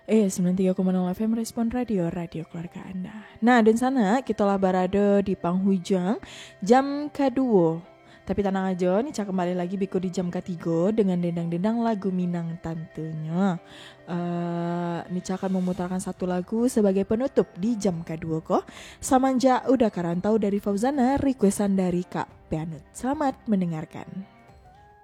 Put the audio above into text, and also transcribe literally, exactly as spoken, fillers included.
Eh, sembilan puluh tiga koma nol F M Respon Radio, radio keluarga Anda. Nah, dan sana kita lah berada di penghujung jam kedua. Tapi tenang aja, nih cak kembali lagi Biko di jam ketiga dengan dendang-dendang lagu Minang tentunya. Uh, nih cak akan memutarkan satu lagu sebagai penutup di jam kedua kok. Samanja udah karantau dari Fauzana, requestan dari Kak Pianut. Selamat mendengarkan.